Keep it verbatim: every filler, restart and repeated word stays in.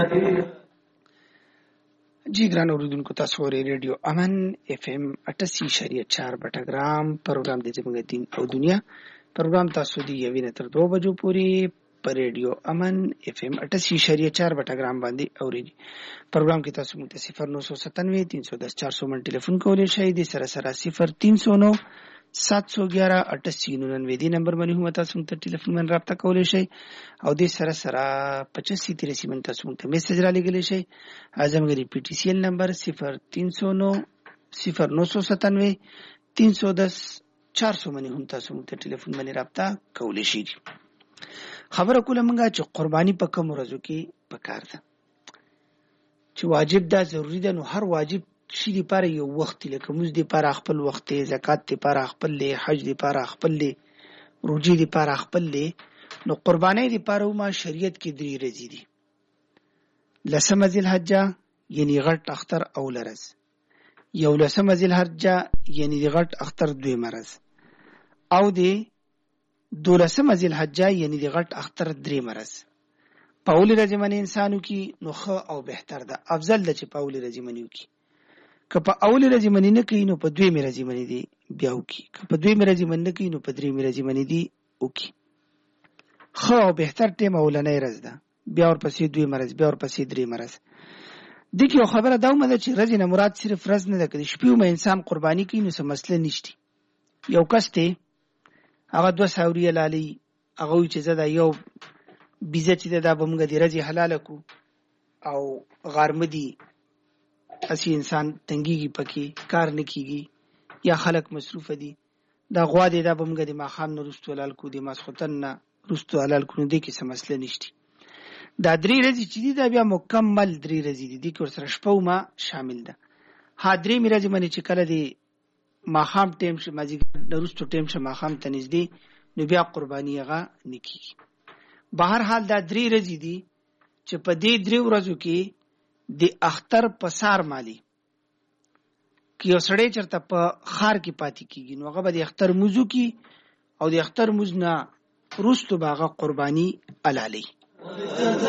जी ګران اوریدونکو، تاسو اورئ ریډیو امن اف ام اٹھاسی اشاریه چار بټګرام پروګرام د زموږ دین او دنیا پروګرام تاسو دی یوې نه تر دوه بجو پورې پر ریډیو امن اف ام اٹھاسی اشاریه چار بټګرام باندې اورئ. پروګرام کې تاسو موږ ته صفر نو سو ستانوے تین سو دس چار سو من ټلیفون کولای شئ. د سره سره صفر تین سو نو سات سو گیارہ اٹھاسی ننانوے دی نمبر باندې هم تاسو موږ ته ټلیفون من رابطه کولای شئ او د سره سره پچاسی تراسی من تاسو موږ ته میسج را لګولای شئ. زموږ ری پی ټی سی ایل نمبر صفر تین سو نو صفر نو سو ستانوے تین سو دس چار سو باندې هم تاسو موږ ته ټلیفون باندې رابطه کولای شئ. خبره کوله موږ چې قرباني په کوم ورځو کې پکار ده، چې واجب ده، ضروری ده. نو هر واجب شي لپاره یو وخت، لکه موږ لپاره خپل وخت دی، زکات لپاره خپل دی، حج لپاره خپل دی، روزي لپاره خپل دی. نو قرباني لپاره ما شریعت کې درې ورځې دي. لسمه ذی الحجه یعنی غټ اختر او لرز، یو لسمه ذی الحجه یعنی غټ اختر دوی مرز، او دی دولسمه ذی الحجه یعنی غټ اختر درې مرز. په اول ورځ باندې انسانو کې نو ښه او بهتر ده، افضل ده چې په اول ورځ باندې وکړي. که په اول ورځ باندې نه کوي نو په دوی ورځ باندې دی بیا وکړي، که په دوی ورځ باندې نه کوي نو په درې ورځ باندې دی وکړي. ښه او بهتر ټیم اولنۍ ورځ ده، بیا ورپسې دوی مرز، بیا ورپسې درې مرز. دغه یو خبره دا ومه ده چې ورځ نه مراد صرف ورځ نه ده، که د شپې ومه انسان قرباني کوي نو څه مسله نشته. یو کس دی هغه دوه سوه ریاله لالی، هغه وایي چې زه دا یو بیزه چې ده دا به موږ د ورځې حلاله کړو، او غرمه دي اسی انسان تنګیږي، پکې کار نه کیږي یا خلک مصروفه دي، دا غوا دی دا به موږ د ماښام نه وروسته حلال کړو، د ماسخوتن نه وروسته حلال کړو. دې کې څه مسله نشته. دا درې ورځې چې دي دا بیا مکمل درې ورځې دي، دې کې ورسره شپه ومه شامل ده. ها درې ورځې باندې چې کله د ماښام ټیم شي، مازدیګر نه وروسته ټیم شي، ماښام ته نږدې، نو بیا قرباني هغه نه کېږي. بهر حال دا درې ورځې دي چې په دې درې ورځو کې د اختر په سار مالی که یو سړی چېرته په ښار کې پاتې کېږي نو هغه به د اختر مونځ وکړي او د اختر مونځ نه وروسته به هغه قرباني حلالوي.